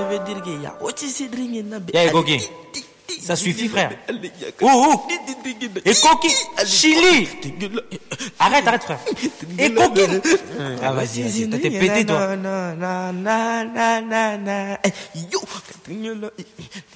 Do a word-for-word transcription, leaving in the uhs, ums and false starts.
veut dire qu'il y a aussi ces drinks. Eh, Gogi. Ça suffit, frère. Oh, oh. Et Coquille, Chili. Arrête, arrête, frère. Et Coquille. Ah, vas-y, vas-y. T'as t'es pété, toi. Na, na, na, na, na, na. Yo.